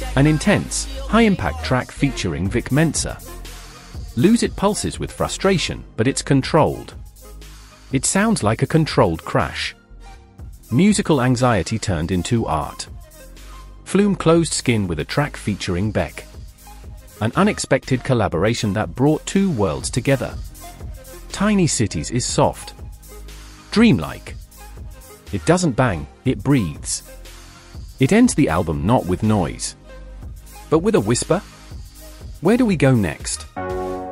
An intense, high-impact track featuring Vic Mensa. Lose It pulses with frustration, but it's controlled. It sounds like a controlled crash. Musical anxiety turned into art. Flume Closed Skin with a track featuring Beck. An unexpected collaboration that brought two worlds together. Tiny Cities is soft. Dreamlike. It doesn't bang, it breathes. It ends the album not with noise, but with a whisper. Where do we go next?